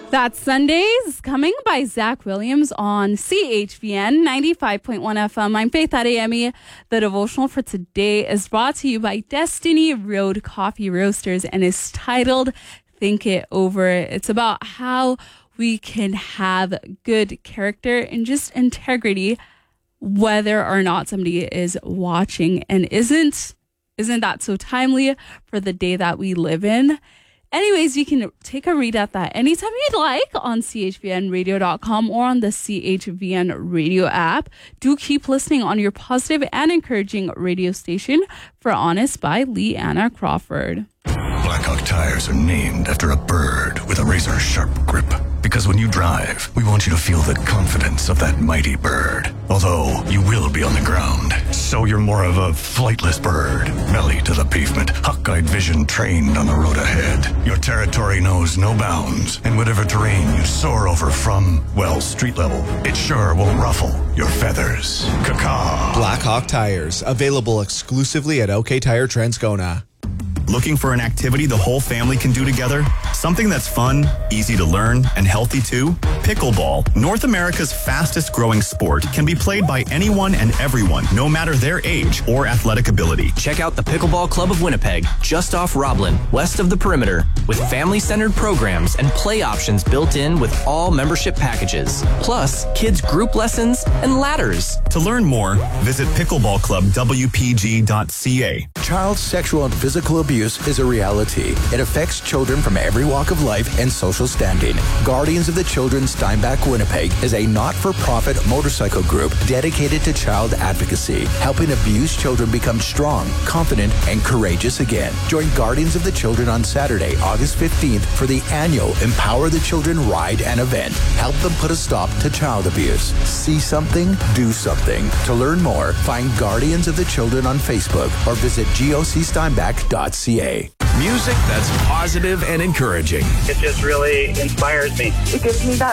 That's Sundays Coming by Zach Williams on CHVN 95.1 FM. I'm Faith Adeyemi. The devotional for today is brought to you by Destiny Road Coffee Roasters and is titled Think It Over. It's about how we can have good character and just integrity whether or not somebody is watching. And isn't that so timely for the day that we live in? Anyways, you can take a read at that anytime you'd like on chvnradio.com or on the CHVN radio app. Do keep listening on your positive and encouraging radio station for Honest by Leanna Crawford. Blackhawk tires are named after a bird with a razor-sharp grip. Because when you drive, we want you to feel the confidence of that mighty bird. Although you will be on the ground, so you're more of a flightless bird. Belly to the pavement, hawk-eyed vision trained on the road ahead. Your territory knows no bounds, and whatever terrain you soar over from, well, street level, it sure won't ruffle your feathers. Caw-caw. Blackhawk tires, available exclusively at OK Tire Transcona. Looking for an activity the whole family can do together? Something that's fun, easy to learn, and healthy too? Pickleball, North America's fastest growing sport, can be played by anyone and everyone, no matter their age or athletic ability. Check out the Pickleball Club of Winnipeg, just off Roblin, west of the perimeter, with family-centered programs and play options built in with all membership packages, plus kids group lessons and ladders. To learn more, visit pickleballclubwpg.ca. Child sexual and physical abuse is a reality. It affects children from every walk of life and social standing. Guardians of the Children Steinbach Winnipeg is a not-for-profit motorcycle group dedicated to child advocacy, helping abused children become strong, confident, and courageous again. Join Guardians of the Children on Saturday, August 15th for the annual Empower the Children Ride and event. Help them put a stop to child abuse. See something, do something. To learn more, find Guardians of the Children on Facebook or visit gocsteinbach.ca. Music that's positive and encouraging. It just really inspires me. It gives me that